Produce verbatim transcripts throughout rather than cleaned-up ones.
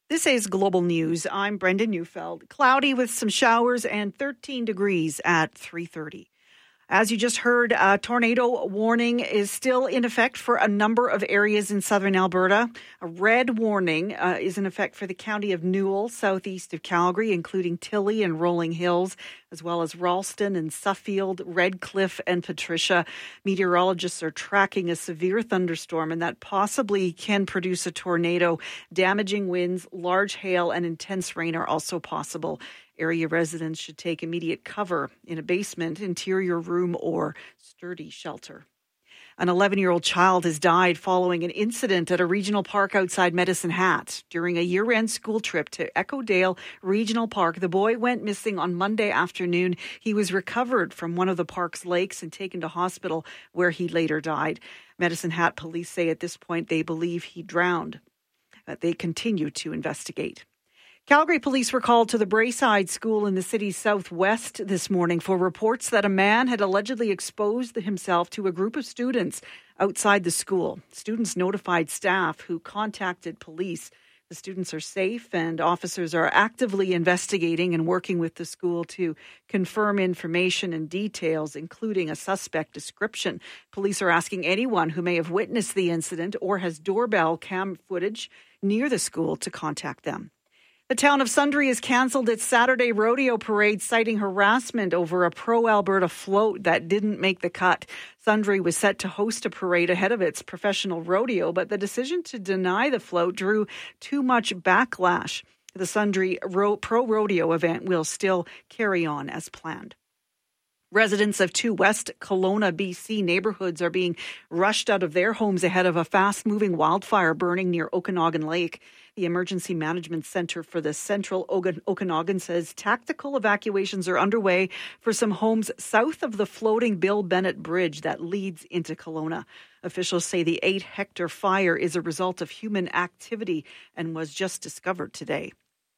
This is Global News. I'm Brenda Neufeld. Cloudy with some showers and thirteen degrees at three thirty. As you just heard, a tornado warning is still in effect for a number of areas in southern Alberta. A red warning uh, is in effect for the county of Newell, southeast of Calgary, including Tilley and Rolling Hills, as well as Ralston and Suffield, Redcliffe and Patricia. Meteorologists are tracking a severe thunderstorm, and that possibly can produce a tornado. Damaging winds, large hail, and intense rain are also possible. Area residents should take immediate cover in a basement, interior room, or sturdy shelter. An eleven-year-old child has died following an incident at a regional park outside Medicine Hat. During a year-end school trip to Echo Dale Regional Park, the boy went missing on Monday afternoon. He was recovered from one of the park's lakes and taken to hospital, where he later died. Medicine Hat police say at this point they believe he drowned. Uh, they continue to investigate. Calgary police were called to the Braeside School in the city's southwest this morning for reports that a man had allegedly exposed himself to a group of students outside the school. Students notified staff, who contacted police. The students are safe, and officers are actively investigating and working with the school to confirm information and details, including a suspect description. Police are asking anyone who may have witnessed the incident or has doorbell cam footage near the school to contact them. The town of Sundre has cancelled its Saturday rodeo parade, citing harassment over a pro-Alberta float that didn't make the cut. Sundre was set to host a parade ahead of its professional rodeo, but the decision to deny the float drew too much backlash. The Sundre Ro- Pro Rodeo event will still carry on as planned. Residents of two West Kelowna, B C neighborhoods are being rushed out of their homes ahead of a fast-moving wildfire burning near Okanagan Lake. The Emergency Management Center for the Central Okanagan says tactical evacuations are underway for some homes south of the floating Bill Bennett Bridge that leads into Kelowna. Officials say the eight-hectare fire is a result of human activity and was just discovered today.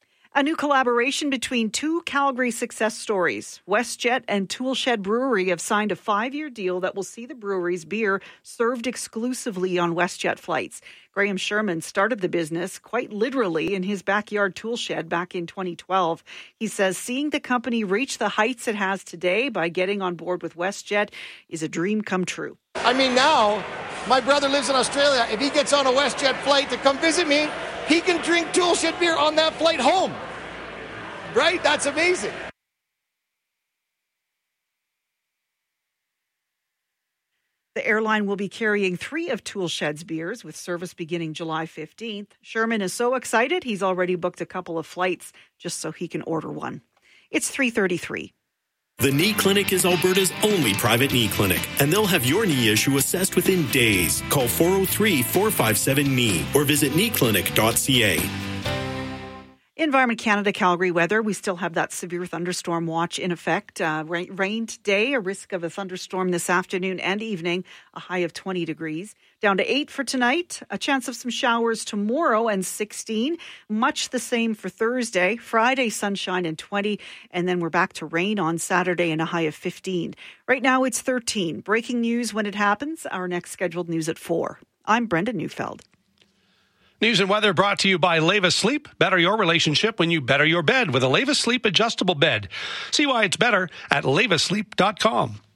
A new collaboration between two Calgary success stories. WestJet and Toolshed Brewery have signed a five-year deal that will see the brewery's beer served exclusively on WestJet flights. Graham Sherman started the business quite literally in his backyard toolshed back in twenty twelve. He says seeing the company reach the heights it has today by getting on board with WestJet is a dream come true. I mean, now my brother lives in Australia. If he gets on a WestJet flight to come visit me, he can drink Toolshed beer on that flight home. Right? That's amazing. The airline will be carrying three of Toolshed's beers with service beginning July fifteenth. Sherman is so excited he's already booked a couple of flights just so he can order one. It's three thirty-three. The Knee Clinic is Alberta's only private knee clinic, and they'll have your knee issue assessed within days. Call four oh three, four five seven, K N E E or visit knee clinic dot c a. Environment Canada Calgary weather. We still have that severe thunderstorm watch in effect. Uh, rain, rain today, a risk of a thunderstorm this afternoon and evening, a high of twenty degrees. Down to eight for tonight, a chance of some showers tomorrow and sixteen. Much the same for Thursday. Friday, sunshine and twenty. And then we're back to rain on Saturday and a high of fifteen. Right now it's thirteen. Breaking news when it happens. Our next scheduled news at four. I'm Brenda Neufeld. News and weather brought to you by Leva Sleep. Better your relationship when you better your bed with a Leva Sleep adjustable bed. See why it's better at leva sleep dot com.